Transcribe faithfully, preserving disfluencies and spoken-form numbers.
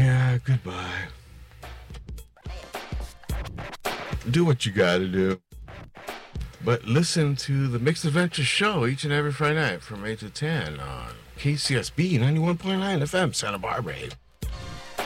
Yeah, goodbye. Do what you gotta do. But listen to the Mixed Adventures show each and every Friday night from eight to ten on K C S B ninety-one point nine F M, Santa Barbara.